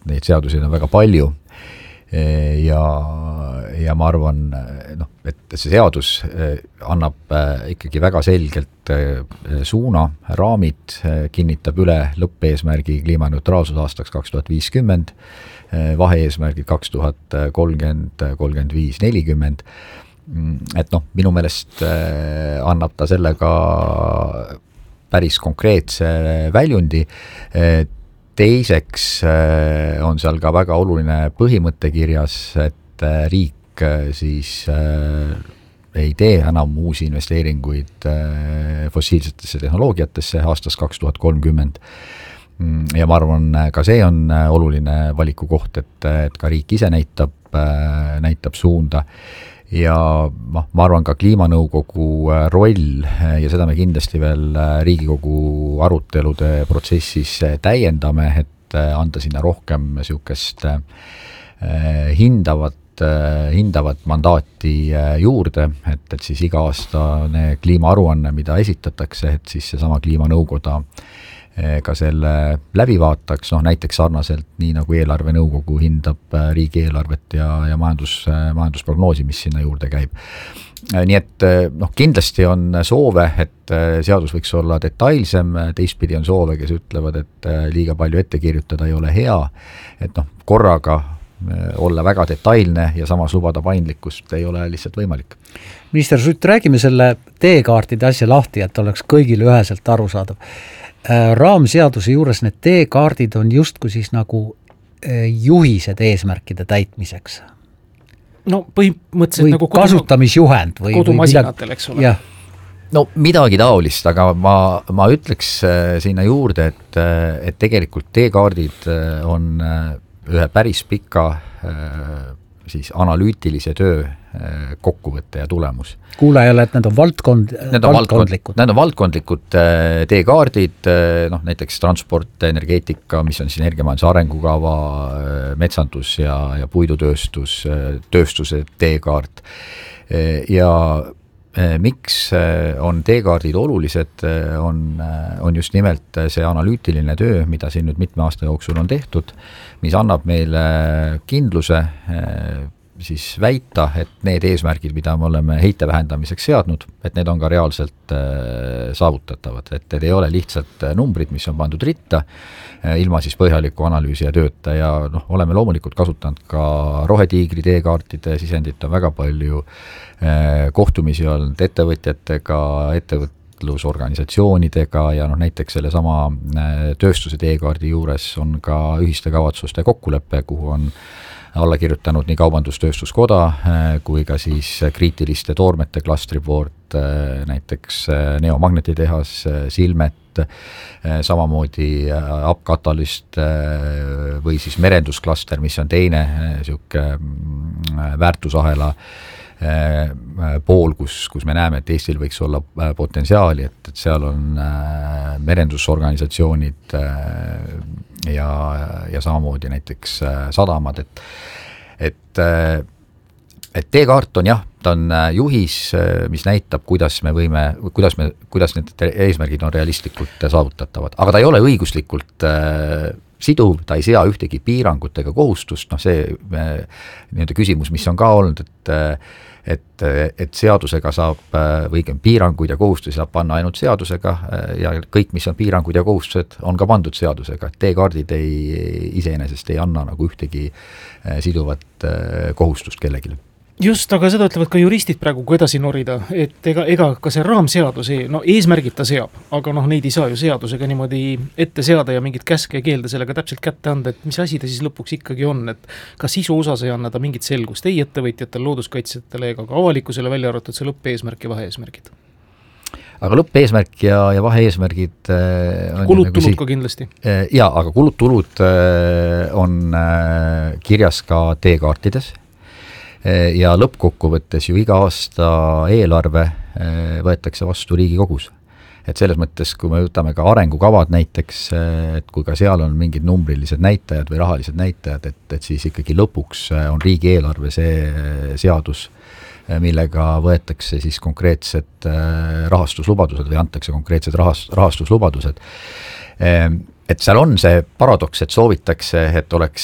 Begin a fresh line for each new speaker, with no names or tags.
neid seadusi on väga palju ja ma arvan, et see seadus annab ikkagi väga selgelt suuna, raamid, kinnitab üle lõppeesmärgi kliimaneutraalsus aastaks 2050, vahe-eesmärgid 2030, 35, 40, et minu meelest annab ta sellega päris konkreetse väljundi. Teiseks on seal ka väga oluline põhimõtte kirjas, et riik siis ei tee enam uusi investeeringuid fossiilsetesse tehnoloogiatesse aastast 2030. Ja ma arvan, ka see on oluline valiku koht, et ka riik ise näitab suunda. Ja ma arvan ka kliimanõukogu roll ja seda me kindlasti veel Riigikogu arutelude protsessis täiendame, et anda sinna rohkem niisugust hindavat mandaati juurde, et siis iga-aastane kliimaaruanne, mida esitatakse, et siis seesama kliimanõukoda ka selle läbi vaataks, näiteks sarnaselt nii nagu eelarvenõukogu hindab riigieelarvet ja majandusprognoosi, mis sinna juurde käib. Nii et kindlasti on soove, et seadus võiks olla detailsem, teistpidi on soove, kes ütlevad, et liiga palju ette kirjutada ei ole hea, et korraga olla väga detailne ja samas lubada paindlikkust ei ole lihtsalt võimalik.
Minister Sutt, räägime selle teekaartide asja lahti, et oleks kõigile üheselt arusaadav. Raamseaduse juures need teekaardid on justkui siis nagu juhised eesmärkide täitmiseks.
Põhimõtteliselt nagu
kasutamisjuhend või
kodumasinatel, eks ole.
Midagi taolist, aga ma ütleks sinna juurde, et tegelikult teekaardid on ühe päris pika siis analüütilise töö kokkuvõtte ja tulemus.
Kuulajale, et need on valdkondlikud.
Need on valdkondlikud teekaardid, näiteks transport, energeetika, mis on siis energiamajanduse arengukava, metsandus ja puidutööstus, tööstuse teekaart. Ja miks on teekaardid olulised, on just nimelt see analüütiline töö, mida siin nüüd mitme aasta jooksul on tehtud, mis annab meile kindluse siis väita, et need eesmärgid, mida me oleme heite vähendamiseks seadnud, et need on ka reaalselt saavutatavad, et need ei ole lihtsalt numbrid, mis on pandud ritta ilma siis põhjaliku analüüsi ja tööta ja oleme loomulikult kasutanud ka rohetiigri teekaartide sisendit, on väga palju kohtumisi olnud ettevõtjatega, ettevõtlusorganisatsioonidega ja näiteks selle sama tööstuse teekaardi juures on ka ühiste kavatsuste kokkulepe, kuhu on alla kirjutanud nii Kaubandus-Tööstuskoda kui ka siis kriitiliste toormete klastri poolt, näiteks neomagnetitehas, Silmet, samamoodi Apkatalist või siis merendusklaster, mis on teine niisugune väärtusahela pool, kus me näeme, et Eestil võiks olla potentsiaali, et seal on merendusorganisatsioonid ja samamoodi näiteks sadamad, et teekaart on ta on juhis, mis näitab, kuidas need eesmärgid on realistlikult saavutatavad, aga ta ei ole õiguslikult siduv, ta ei sea ühtegi piirangut ega kohustust, see küsimus, mis on ka olnud, et seadusega saab või piiranguid ja kohustusi saab panna ainult seadusega ja kõik, mis on piirangud ja kohustused, on ka pandud seadusega, et teekaardid iseenesest ei anna nagu ühtegi siduvat kohustust kellelegi.
Just, aga seda ütlevad ka juristid praegu, kui edasi norida, et ega ka see raamseadus eesmärgid ta seab, aga neid ei saa ju seadusega niimoodi ette seada ja mingit käske ja keelde sellega täpselt kätte anda, et mis asi ta siis lõpuks ikkagi on, et ka sisu osas ei anna ta mingit selgust ei ettevõtjatel, looduskaitsjatele ega ka avalikkusele välja arvatud see lõppeesmärk ja vaheeesmärgid.
Aga lõppeesmärk ja vaheeesmärgid on
kulud-tulud ka kindlasti.
Jaa, aga kulud-tulud on kirjas ka teekaartides ja lõppkokkuvõttes ju iga aasta eelarve võetakse vastu Riigikogus. Et selles mõttes, kui me võtame ka arengukavad näiteks, et kui ka seal on mingid numbrilised näitajad või rahalised näitajad, et siis ikkagi lõpuks on riigieelarve see seadus, millega võetakse siis konkreetsed rahastuslubadused või antakse konkreetsed rahastuslubadused. Et seal on see paradoks, et soovitakse, et oleks